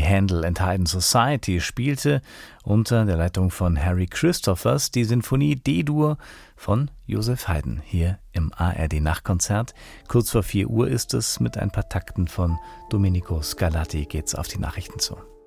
Handel and Haydn Society spielte unter der Leitung von Harry Christophers die Sinfonie D-Dur von Joseph Haydn hier im ARD Nachtkonzert. Kurz vor 4 Uhr ist es, mit ein paar Takten von Domenico Scarlatti geht's auf die Nachrichten zu.